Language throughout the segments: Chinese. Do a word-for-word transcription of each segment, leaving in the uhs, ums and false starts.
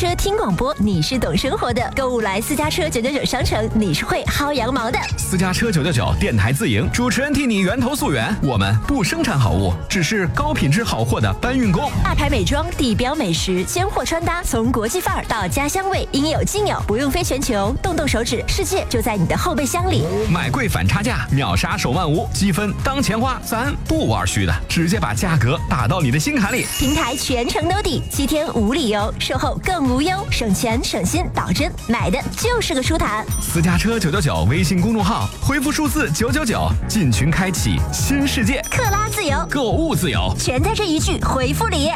车听广播，你是懂生活的；购物来私家车九九九商城，你是会薅羊毛的。 私家车九九九电台自营，主持人替你源头溯源。我们不生产好物，只是高品质好货的搬运工。 大牌美妆、地标美食、鲜货穿搭，从国际范儿到家乡味，应有尽有，不用飞全球，动动手指，世界就在你的后备箱里。 买贵反差价，秒杀手万无，积分当钱花，咱不玩虚的，直接把价格打到你的心坎里。 平台全程兜底，七天无理由，售后更无忧，省钱省心，保真，买的就是个舒坦。 私家车九九九微信公众号，回复数字九九九，进群开启新世界。 克拉自由， 购物自由， 全在这一句回复里。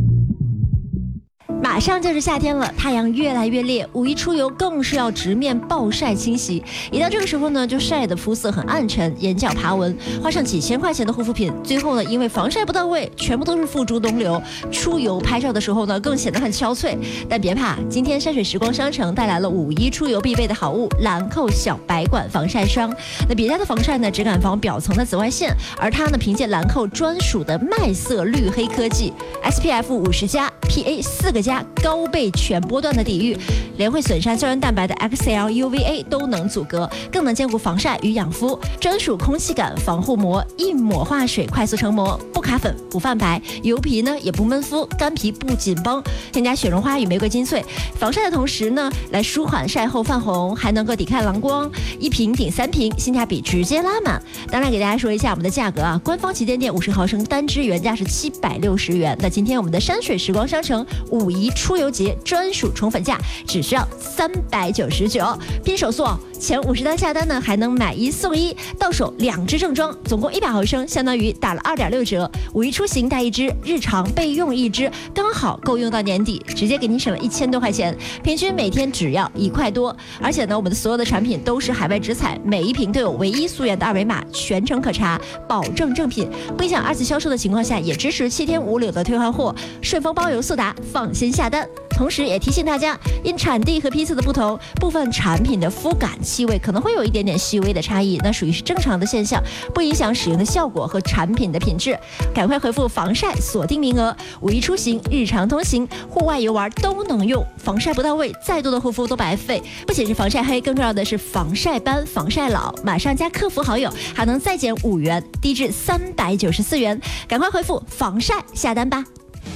马上就是夏天了，太阳越来越烈，五一出游更是要直面暴晒侵袭。一到这个时候呢，就晒得肤色很暗沉，眼角爬纹，花上几千块钱的护肤品，最后呢，因为防晒不到位，全部都是付诸东流。出游拍照的时候呢，更显得很憔悴。但别怕，今天山水时光商城带来了五一出游必备的好物——兰蔻小白管防晒霜。那别家的防晒呢，只敢防表层的紫外线，而它呢，凭借兰蔻专属的麦色绿黑科技 ，S P F 五十加 ，P A 四个加。高倍全波段的抵御，连会损伤胶原蛋白的 X L U V A 都能阻隔，更能兼顾防晒与养肤。专属空气感防护膜，一抹化水快速成膜，不卡粉不泛白，油皮呢也不闷肤，干皮不紧绷。添加雪绒花与玫瑰精粹，防晒的同时呢，来舒缓晒后泛红，还能够抵抗蓝光。一瓶顶三瓶，性价比直接拉满。当然给大家说一下我们的价格啊，官方旗舰店五十毫升单支原价是七百六十元，那今天我们的山水时光商城五一出游节专属宠粉价只需要三百九十九，拼手速哦！前五十单下单呢，还能买一送一，到手两支正装，总共一百毫升，相当于打了二点六折。五一出行带一支，日常备用一支，刚好够用到年底，直接给你省了一千多块钱，平均每天只要一块多。而且呢，我们的所有的产品都是海外直采，每一瓶都有唯一溯源的二维码，全程可查，保证正品。不影响二次销售的情况下，也支持七天无理的退换货，顺丰包邮速达，放心下单。同时也提醒大家，因产地和批次的不同，部分产品的肤感气味可能会有一点点细微的差异，那属于是正常的现象，不影响使用的效果和产品的品质。赶快回复防晒锁定名额，五一出行、日常通行、户外游玩都能用。防晒不到位，再多的护肤都白费。不仅是防晒黑，更重要的是防晒斑、防晒老。马上加客服好友，还能再减五元，低至三百九十四元。赶快回复防晒下单吧。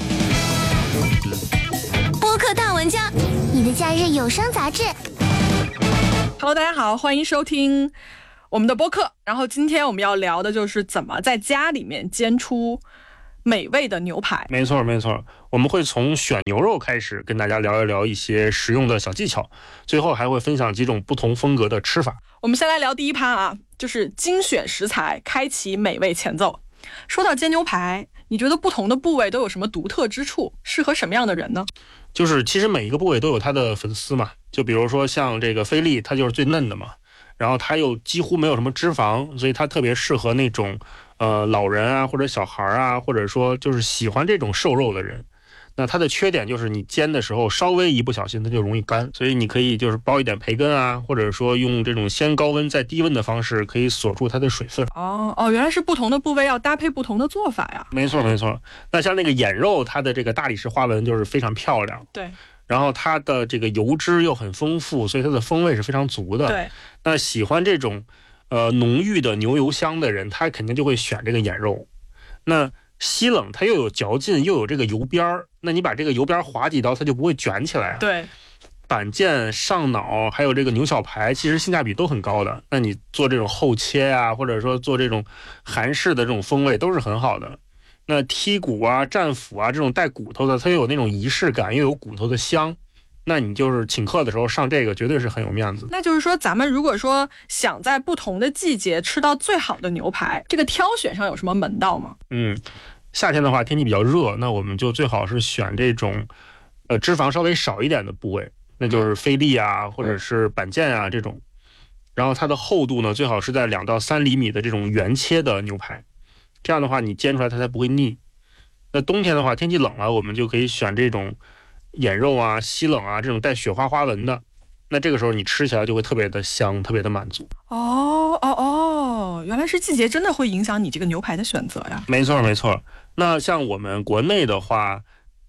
播客大玩家， 你的假日有声杂志。 Hello， 大家好，欢迎收听我们的播客。然后今天我们要聊的就是怎么在家里面煎出美味的牛排。 没错没错，我们会从选牛肉开始跟大家聊一聊一些实用的小技巧，最后还会分享几种不同风格的吃法。 我们先来聊第一趴啊，就是精选食材，开启美味前奏。说到煎牛排，你觉得不同的部位都有什么独特之处，适合什么样的人呢？ 就是其实每一个部位都有它的粉丝嘛，就比如说像这个菲力，它就是最嫩的嘛，然后它又几乎没有什么脂肪，所以它特别适合那种呃老人啊或者小孩啊，或者说就是喜欢这种瘦肉的人。那它的缺点就是你煎的时候稍微一不小心它就容易干，所以你可以就是包一点培根啊，或者说用这种先高温再低温的方式可以锁住它的水分。 哦哦，原来是不同的部位要搭配不同的做法呀。 没错没错。那像那个眼肉，它的这个大理石花纹就是非常漂亮， 对， 然后它的这个油脂又很丰富，所以它的风味是非常足的。 对， 那喜欢这种呃浓郁的牛油香的人，他肯定就会选这个眼肉。那西冷它又有嚼劲又有这个油边儿，那你把这个油边划几刀它就不会卷起来。 对， 板腱、上脑还有这个牛小排其实性价比都很高的，那你做这种厚切啊，或者说做这种韩式的这种风味都是很好的。那剔骨啊、战斧啊这种带骨头的，它又有那种仪式感，又有骨头的香，那你就是请客的时候上这个绝对是很有面子。 那就是说咱们如果说想在不同的季节吃到最好的牛排，这个挑选上有什么门道吗？ 嗯，夏天的话天气比较热，那我们就最好是选这种呃脂肪稍微少一点的部位，那就是菲力啊或者是板腱啊这种，然后它的厚度呢最好是在两到三厘米的这种原切的牛排，这样的话你煎出来它才不会腻。那冬天的话天气冷了，我们就可以选这种眼肉啊、西冷啊这种带雪花花纹的，那这个时候你吃起来就会特别的香，特别的满足。 哦哦哦，原来是季节真的会影响你这个牛排的选择呀。 没错没错。那像我们国内的话，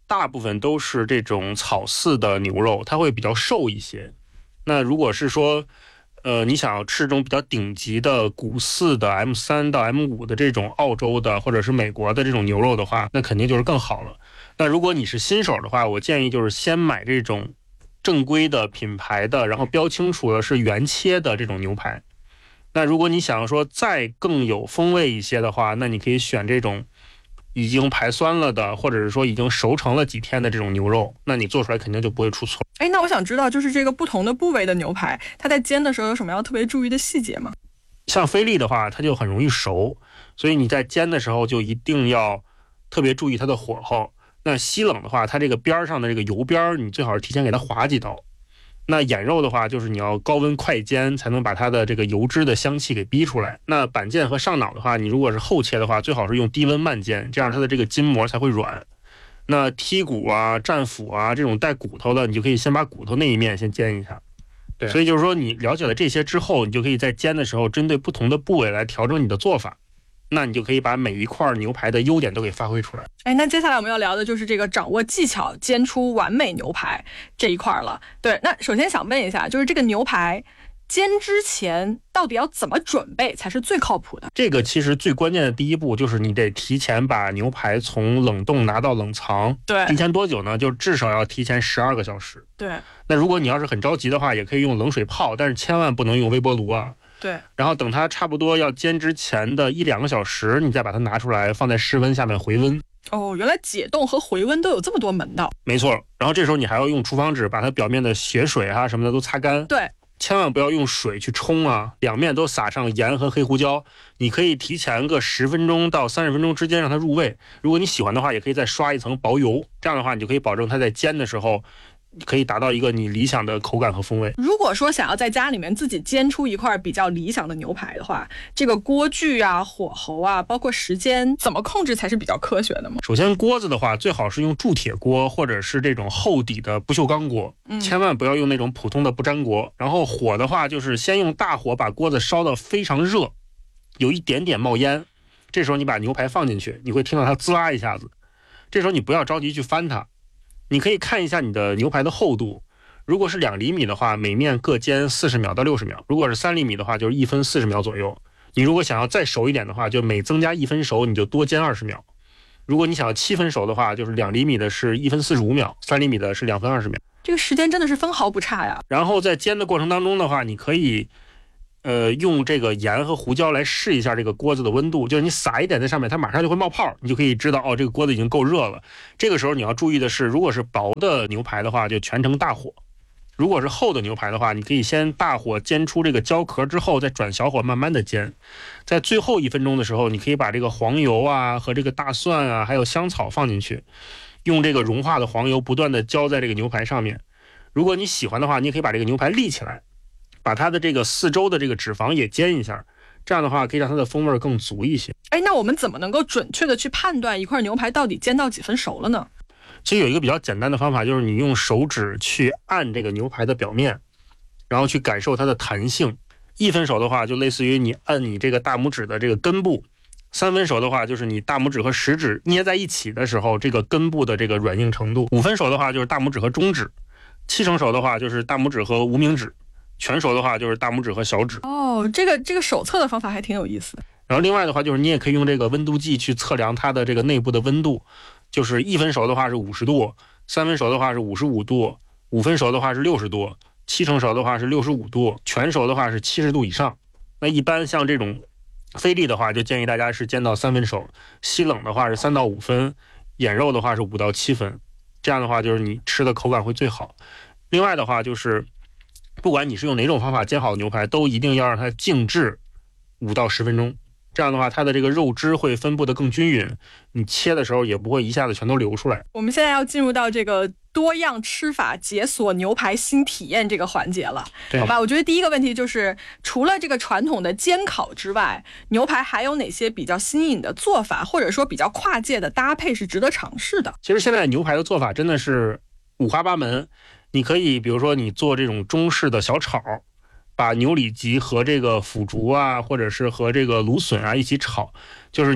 大部分都是这种草饲的牛肉，它会比较瘦一些。那如果是说呃，你想要吃这种比较顶级的谷饲的 M 三 到 M 五 的这种澳洲的或者是美国的这种牛肉的话，那肯定就是更好了。那如果你是新手的话，我建议就是先买这种正规的品牌的，然后标清楚的是原切的这种牛排。那如果你想说再更有风味一些的话，那你可以选这种已经排酸了的，或者是说已经熟成了几天的这种牛肉，那你做出来肯定就不会出错。 哎，那我想知道，就是这个不同的部位的牛排，它在煎的时候有什么要特别注意的细节吗？ 像菲力的话，它就很容易熟，所以你在煎的时候就一定要特别注意它的火候。那西冷的话，它这个边上的这个油边，你最好是提前给它划几刀。那眼肉的话，就是你要高温快煎，才能把它的这个油脂的香气给逼出来。那板腱和上脑的话，你如果是后切的话，最好是用低温慢煎，这样它的这个筋膜才会软。那剔骨啊、战斧啊这种带骨头的，你就可以先把骨头那一面先煎一下。对，所以就是说你了解了这些之后，你就可以在煎的时候针对不同的部位来调整你的做法。那你就可以把每一块牛排的优点都给发挥出来。 哎，那接下来我们要聊的就是这个掌握技巧煎出完美牛排这一块了。对，那首先想问一下，就是这个牛排煎之前到底要怎么准备才是最靠谱的？ 这个其实最关键的第一步就是你得提前把牛排从冷冻拿到冷藏。 对， 提前多久呢？就至少要提前十二个小时。 对， 那如果你要是很着急的话，也可以用冷水泡，但是千万不能用微波炉啊。 对，然后等它差不多要煎之前的一两个小时，你再把它拿出来放在室温下面回温。 哦，原来解冻和回温都有这么多门道。 没错，然后这时候你还要用厨房纸把它表面的血水啊什么的都擦干。 对， 千万不要用水去冲啊，两面都撒上盐和黑胡椒。你可以提前个十分钟到三十分钟之间让它入味。如果你喜欢的话，也可以再刷一层薄油，这样的话你就可以保证它在煎的时候可以达到一个你理想的口感和风味。 如果说想要在家里面自己煎出一块比较理想的牛排的话，这个锅具啊、火候啊，包括时间怎么控制才是比较科学的吗？ 首先锅子的话，最好是用铸铁锅或者是这种厚底的不锈钢锅，嗯、千万不要用那种普通的不粘锅。然后火的话，就是先用大火把锅子烧得非常热，有一点点冒烟，这时候你把牛排放进去，你会听到它滋啦一下子。这时候你不要着急去翻它，你可以看一下你的牛排的厚度，如果是两厘米的话，每面各煎四十秒到六十秒；如果是三厘米的话，就是一分四十秒左右。你如果想要再熟一点的话，就每增加一分熟，你就多煎二十秒。如果你想要七分熟的话，就是两厘米的是一分四十五秒，三厘米的是两分二十秒。 这个时间真的是分毫不差呀。 然后在煎的过程当中的话，你可以呃，用这个盐和胡椒来试一下这个锅子的温度，就是你撒一点在上面，它马上就会冒泡，你就可以知道哦，这个锅子已经够热了。这个时候你要注意的是，如果是薄的牛排的话，就全程大火；如果是厚的牛排的话，你可以先大火煎出这个焦壳之后，再转小火慢慢的煎。在最后一分钟的时候，你可以把这个黄油啊和这个大蒜啊还有香草放进去，用这个融化的黄油不断的浇在这个牛排上面。如果你喜欢的话，你也可以把这个牛排立起来，把它的这个四周的这个脂肪也煎一下，这样的话可以让它的风味更足一些。 哎，那我们怎么能够准确的去判断一块牛排到底煎到几分熟了呢？ 其实有一个比较简单的方法，就是你用手指去按这个牛排的表面，然后去感受它的弹性。一分熟的话，就类似于你按你这个大拇指的这个根部；三分熟的话，就是你大拇指和食指捏在一起的时候，这个根部的这个软硬程度；五分熟的话，就是大拇指和中指；七成熟的话，就是大拇指和无名指；全熟的话，就是大拇指和小指。 哦，这个这个手测的方法还挺有意思的。 然后另外的话，就是你也可以用这个温度计去测量它的这个内部的温度。就是一分熟的话是五十度，三分熟的话是五十五度，五分熟的话是六十度，七成熟的话是六十五度，全熟的话是七十度以上。那一般像这种菲力的话，就建议大家是煎到三分熟；西冷的话是三到五分，眼肉的话是五到七分。这样的话就是你吃的口感会最好。另外的话就是，不管你是用哪种方法煎好的牛排，都一定要让它静置五到十分钟。这样的话，它的这个肉汁会分布的更均匀，你切的时候也不会一下子全都流出来。 我们现在要进入到这个多样吃法解锁牛排新体验这个环节了，好吧？我觉得第一个问题就是，除了这个传统的煎烤之外，牛排还有哪些比较新颖的做法，或者说比较跨界的搭配是值得尝试的？ 其实现在牛排的做法真的是五花八门，你可以比如说你做这种中式的小炒，把牛里脊和这个腐竹啊，或者是和这个芦笋啊一起炒，就是你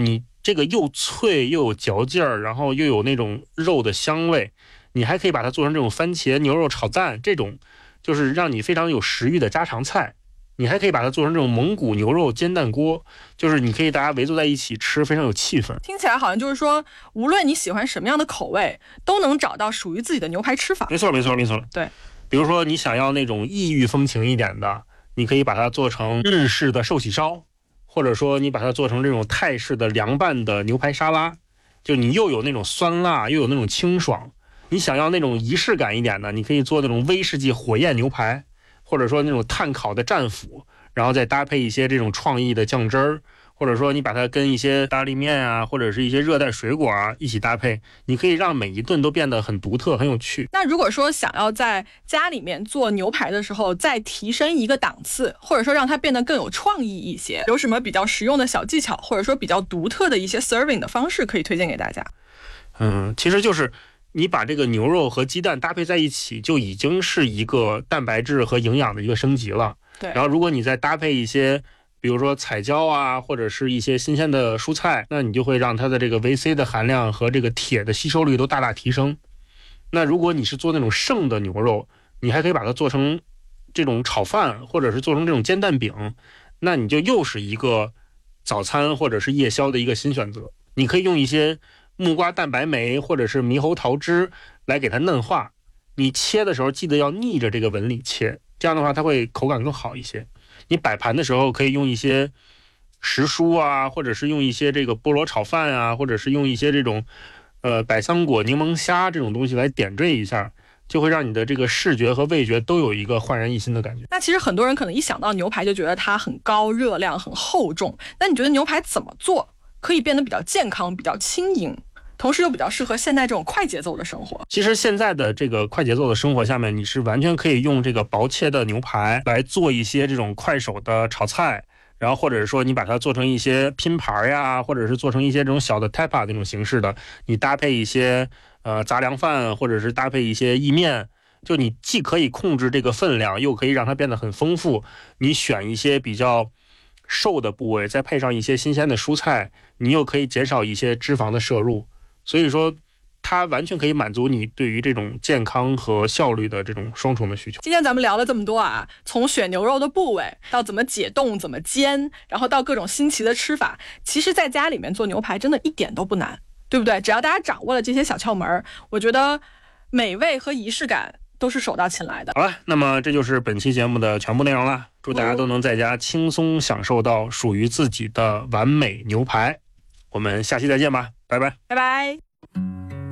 这个又脆又有嚼劲儿，然后又有那种肉的香味。你还可以把它做成这种番茄牛肉炒蛋，这种就是让你非常有食欲的家常菜。你还可以把它做成这种蒙古牛肉煎蛋锅，就是你可以大家围坐在一起吃，非常有气氛。 听起来好像就是说，无论你喜欢什么样的口味，都能找到属于自己的牛排吃法。 没错没错没错。 对， 比如说你想要那种异域风情一点的，你可以把它做成日式的寿喜烧，或者说你把它做成这种泰式的凉拌的牛排沙拉，就你又有那种酸辣又有那种清爽。你想要那种仪式感一点的，你可以做那种威士忌火焰牛排，或者说那种炭烤的战斧，然后再搭配一些这种创意的酱汁儿，或者说你把它跟一些意大利面啊，或者是一些热带水果啊一起搭配，你可以让每一顿都变得很独特很有趣。 那如果说想要在家里面做牛排的时候再提升一个档次，或者说让它变得更有创意一些，有什么比较实用的小技巧，或者说比较独特的一些 serving 的方式可以推荐给大家？ 嗯，其实就是你把这个牛肉和鸡蛋搭配在一起，就已经是一个蛋白质和营养的一个升级了。 对， 然后如果你再搭配一些比如说彩椒啊，或者是一些新鲜的蔬菜，那你就会让它的这个维 C 的含量和这个铁的吸收率都大大提升。那如果你是做那种剩的牛肉，你还可以把它做成这种炒饭，或者是做成这种煎蛋饼，那你就又是一个早餐或者是夜宵的一个新选择。你可以用一些木瓜蛋白酶或者是猕猴桃汁来给它嫩化，你切的时候记得要逆着这个纹理切，这样的话它会口感更好一些。你摆盘的时候可以用一些时蔬啊，或者是用一些这个菠萝炒饭啊，或者是用一些这种呃百香果柠檬虾这种东西来点缀一下，就会让你的这个视觉和味觉都有一个焕然一新的感觉。 那其实很多人可能一想到牛排就觉得它很高热量很厚重，那你觉得牛排怎么做可以变得比较健康比较轻盈，同时又比较适合现在这种快节奏的生活？ 其实现在的这个快节奏的生活下面，你是完全可以用这个薄切的牛排来做一些这种快手的炒菜，然后或者说你把它做成一些拼盘呀，或者是做成一些这种小的 tapa 那种形式的，你搭配一些呃杂粮饭，或者是搭配一些意面，就你既可以控制这个分量，又可以让它变得很丰富。你选一些比较瘦的部位，再配上一些新鲜的蔬菜，你又可以减少一些脂肪的摄入。所以说它完全可以满足你对于这种健康和效率的这种双重的需求。 今天咱们聊了这么多啊，从选牛肉的部位到怎么解冻怎么煎，然后到各种新奇的吃法，其实在家里面做牛排真的一点都不难，对不对？只要大家掌握了这些小窍门，我觉得美味和仪式感都是手到擒来的。 好了，那么这就是本期节目的全部内容了。祝大家都能在家轻松享受到属于自己的完美牛排。我们下期再见吧，拜拜， 拜拜。